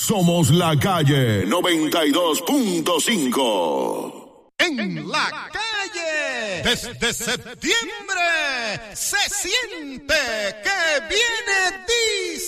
Somos la calle 92.5. En la calle, desde septiembre, se siente que viene